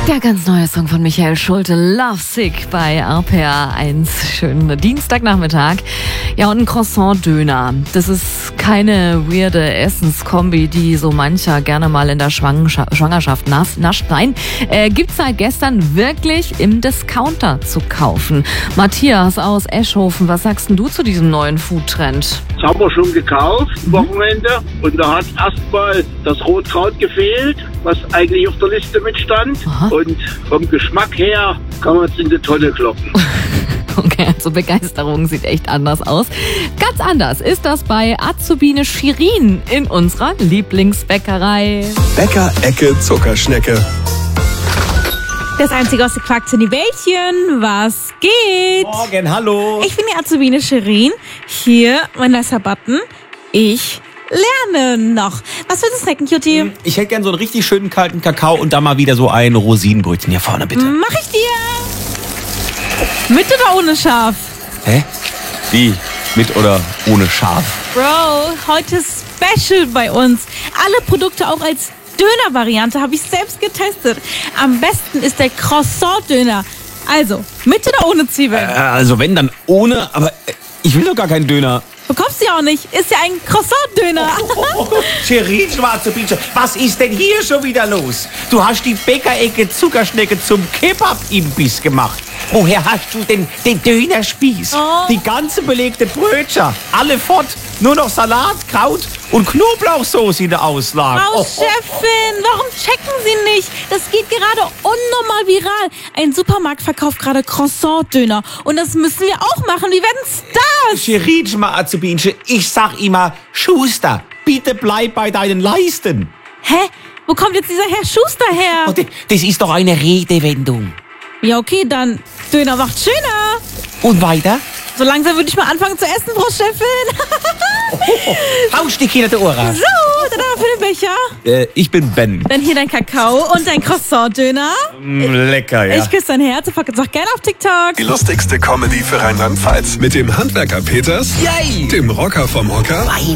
Der ganz neue Song von Michael Schulte, Love Sick bei RPR 1. Schönen Dienstagnachmittag. Ja, und ein Croissant-Döner. Das ist keine weirde Essenskombi, die so mancher gerne mal in der Schwangerschaft nascht. Nein, gibt's seit gestern wirklich im Discounter zu kaufen. Matthias aus Eschhofen, was sagst denn du zu diesem neuen Foodtrend? Das haben wir schon gekauft, Wochenende. Und da hat erstmal das Rotkraut gefehlt, was eigentlich auf der Liste mitstand. Aha. Und vom Geschmack her kann man es in die Tonne kloppen. Okay, also Begeisterung sieht echt anders aus. Ganz anders ist das bei Azubine Shirin in unserer Lieblingsbäckerei. Bäcker-Ecke Zuckerschnecke. Das einzige aus der Quark-Bällchen. Was geht? Morgen, hallo. Ich bin die Azubine Shirin. Hier mein nicer Button. Ich lerne noch. Was willst du snacken, Cutie? Ich hätte gern so einen richtig schönen kalten Kakao und da mal wieder so ein Rosinenbrötchen. Hier vorne, bitte. Mach ich dir. Mit oder ohne Schaf? Hä? Wie? Mit oder ohne Schaf? Bro, heute Special bei uns. Alle Produkte auch als Döner-Variante habe ich selbst getestet. Am besten ist der Croissant-Döner. Also, mit oder ohne Zwiebeln? Also wenn, dann ohne, aber ich will doch gar keinen Döner. Bekommst du ja auch nicht. Ist ja ein Croissant-Döner. Shirin, schwarze Bietsche, was ist denn hier schon wieder los? Du hast die Bäckerecke Zuckerschnecke zum Kebab-Imbiss gemacht. Woher hast du denn den Dönerspieß? Oh. Die ganze belegte Brötchen, alle fort. Nur noch Salat, Kraut und Knoblauchsoße in der Auslage. Frau Chefin, warum checken Sie nicht? Das geht gerade unnormal viral. Ein Supermarkt verkauft gerade Croissant-Döner. Und das müssen wir auch machen. Wir werden Stars. Shirin, mal Azubinche, ich sag immer, Schuster, bitte bleib bei deinen Leisten. Hä? Wo kommt jetzt dieser Herr Schuster her? Oh, das ist doch eine Redewendung. Ja, okay, dann Döner macht schöner. Und weiter? So langsam würde ich mal anfangen zu essen, Frau Chefin. Hausch die Kinder der Ohren. So, dann für den Becher. Ich bin Ben. Dann hier dein Kakao und dein Croissant-Döner. Lecker, ja. Ich küsse dein Herz und pack jetzt auch gerne auf TikTok. Die lustigste Comedy für Rheinland-Pfalz. Mit dem Handwerker Peters, Yay! dem Rocker vom Hocker